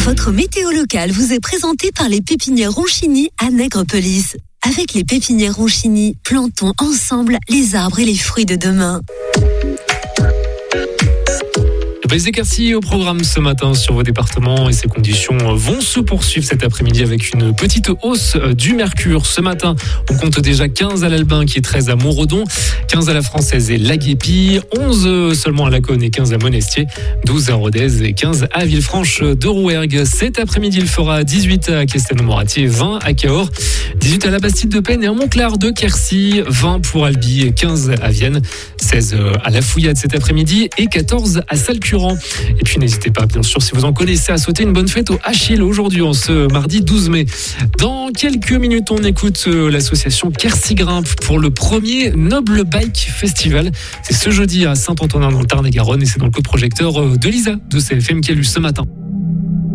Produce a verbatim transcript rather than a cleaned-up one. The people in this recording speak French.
Votre météo locale vous est présentée par les pépinières Ronchini à Nègrepelisse. Avec les pépinières Ronchini, plantons ensemble les arbres et les fruits de demain. Les éclaircies au programme ce matin sur vos départements et ces conditions vont se poursuivre cet après-midi avec une petite hausse du mercure. Ce matin, on compte déjà quinze à l'Albin qui est treize à Montredon, quinze à la Française et Laguépi, onze seulement à Laconne et quinze à Monestier, douze à Rodez et quinze à Villefranche de Rouergue. Cet après-midi, il fera dix-huit à Castelnau-Moratier, vingt à Cahors, dix-huit à la Bastide de Penne et à Montclar de Quercy, vingt pour Albi, quinze à Vienne, seize à La Fouillade cet après-midi et quatorze à Salcurant. Et puis n'hésitez pas, bien sûr, si vous en connaissez, à souhaiter une bonne fête au Achille aujourd'hui, en ce mardi douze mai. Dans quelques minutes, on écoute l'association Quercy Grimpe pour le premier Noble Bike Festival. C'est ce jeudi à Saint-Antonin dans le Tarn-et-Garonne et c'est dans le coprojecteur de Lisa de C F M qui a lu ce matin.